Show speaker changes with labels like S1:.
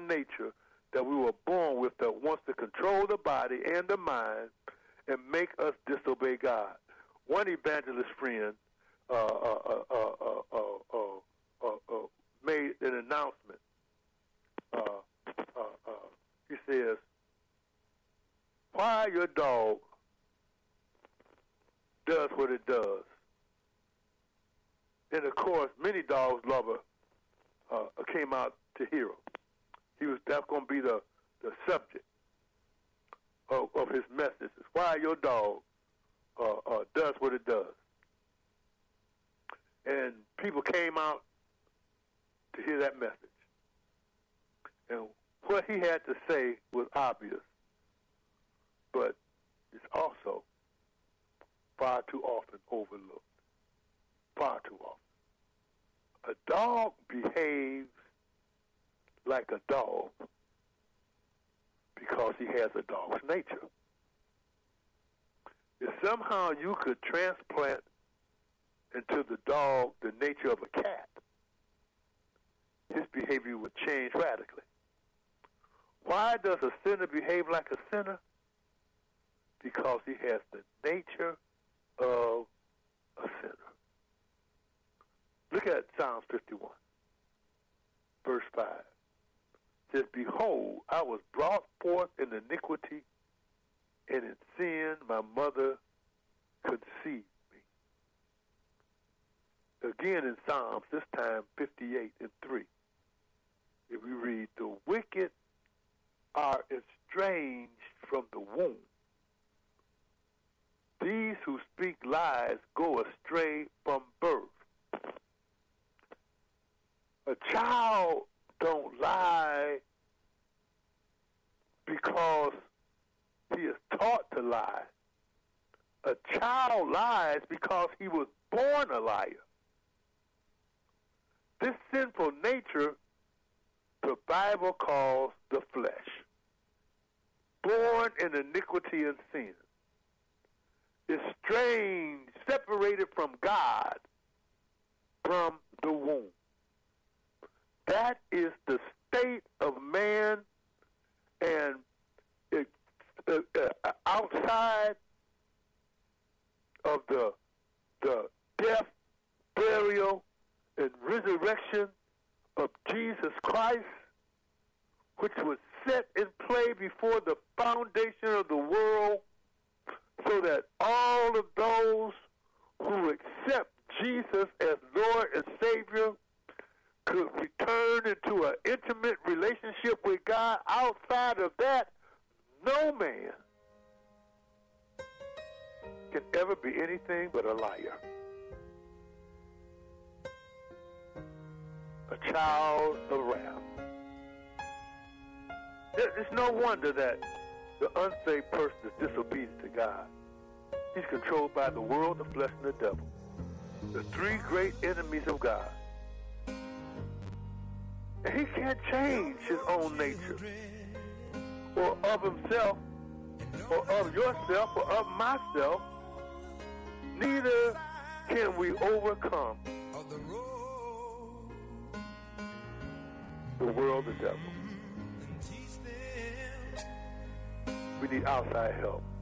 S1: sin nature that we were born with that wants to control the body and the mind and make us disobey God. One evangelist friend made an announcement. He says, "Why your dog does what it does." And of course, many dogs lover came out to hear him. That's going to be the subject of his message. Is why your dog does what it does. And people came out to hear that message. And what he had to say was obvious, but it's also far too often overlooked. Far too often. A dog behaves like a dog because he has a dog's nature. If somehow you could transplant into the dog the nature of a cat, his behavior would change radically. Why does a sinner behave like a sinner? Because he has the nature of a sinner. Look at Psalms 51, verse 5. It says, "Behold, I was brought forth in iniquity, and in sin my mother conceived me." Again in Psalms, this time 58 and 3. If we read, "The wicked are estranged from the womb. These who speak lies go astray from birth." A child don't lie because he is taught to lie. A child lies because he was born a liar. This sinful nature the Bible calls the flesh. Born in iniquity and sin. Estranged, separated from God from the womb. That is the state of man, and outside of the death, burial, and resurrection of Jesus Christ, which was set in play before the foundation of the world, so that all of those who accept Jesus as Lord and Savior could return into an intimate relationship with God. Outside of that, no man can ever be anything but a liar. A child of wrath. It's no wonder that the unsaved person is disobedient to God. He's controlled by the world, the flesh, and the devil. The three great enemies of God. And he can't change his own nature, or of himself, or of yourself, or of myself. Neither can we overcome the world, the devil. We need outside help.